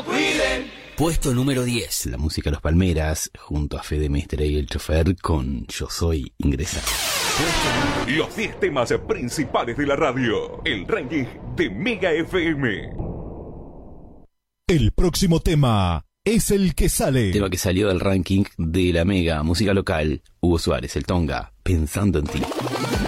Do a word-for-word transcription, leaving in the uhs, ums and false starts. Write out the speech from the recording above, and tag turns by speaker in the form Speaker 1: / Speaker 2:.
Speaker 1: cuiden.
Speaker 2: Puesto número diez. La música Los Palmeras, junto a Fede Mestre y el chofer con Yo Soy Ingresar.
Speaker 3: Los diez temas principales de la radio. El ranking de Mega F M.
Speaker 4: El próximo tema es el que sale.
Speaker 2: Tema que salió del ranking de la Mega, música local. Hugo Suárez, el Tonga, Pensando en ti.